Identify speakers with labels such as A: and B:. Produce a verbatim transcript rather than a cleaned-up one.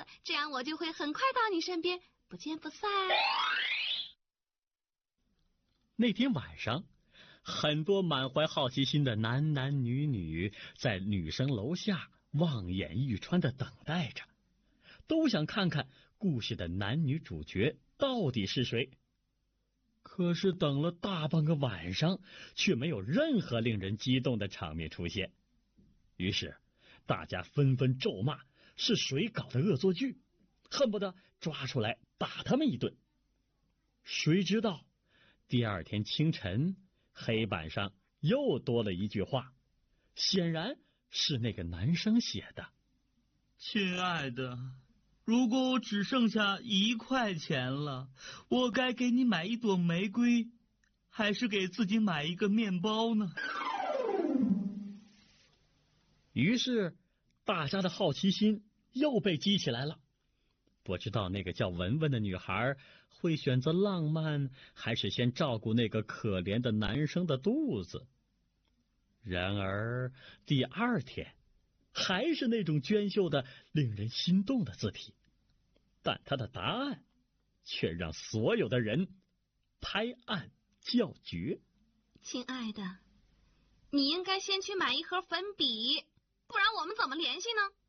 A: 这样我就会很快到你身边，不见不散。
B: 那天晚上，很多满怀好奇心的男男女女在女生楼下望眼欲穿的等待着，都想看看故事的男女主角到底是谁。可是等了大半个晚上，却没有任何令人激动的场面出现。于是大家纷纷咒骂是谁搞的恶作剧，恨不得抓出来打他们一顿。谁知道第二天清晨，黑板上又多了一句话，显然是那个男生写的：
C: 亲爱的，如果我只剩下一块钱了，我该给你买一朵玫瑰，还是给自己买一个面包呢？
B: 于是大家的好奇心又被激起来了。不知道那个叫文文的女孩会选择浪漫，还是先照顾那个可怜的男生的肚子。然而第二天还是那种娟秀的令人心动的字体，但他的答案却让所有的人拍案叫绝。
A: 亲爱的，你应该先去买一盒粉笔，不然我们怎么联系呢？